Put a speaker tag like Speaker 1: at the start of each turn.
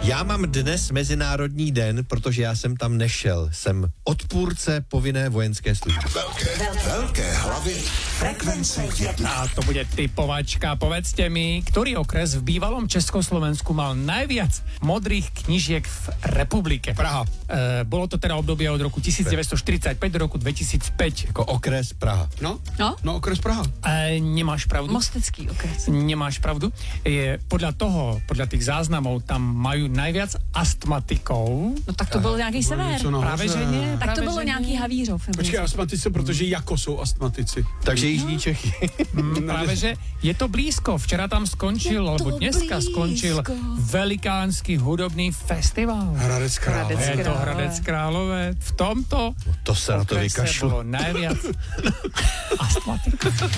Speaker 1: Já mám dnes Mezinárodní den, protože já jsem tam nešel. Jsem odpůrce povinné vojenské služby.
Speaker 2: Velké hlavy frekvence 1.
Speaker 3: A to bude typovačka. Povedzte mi, ktorý okres v bývalom Československu mal najviac modrých knižiek v republike?
Speaker 4: Praha.
Speaker 3: Bolo to teda obdobie od roku 1945 do roku 2005.
Speaker 1: Jako okres Praha.
Speaker 4: No, okres Praha.
Speaker 3: Nemáš pravdu.
Speaker 5: Mostecký okres.
Speaker 3: Nemáš pravdu. Podľa tých záznamov tam majú najviac astmatikov.
Speaker 5: No tak to byl nějaký sever.
Speaker 3: Právě že nie.
Speaker 5: Tak to bylo nějaký Havířov.
Speaker 4: Počkej, astmatici, protože jako jsou astmatici.
Speaker 1: Takže Jižní Čechy.
Speaker 3: Práve, že je to blízko. Včera tam skončil, alebo dneska skončil velikánsky hudobný festival.
Speaker 4: Hradec Králové.
Speaker 3: Je to Hradec Králové. V tomto
Speaker 1: To se na to
Speaker 3: okrese
Speaker 1: vykašlu.
Speaker 3: bolo najviac astmatikov.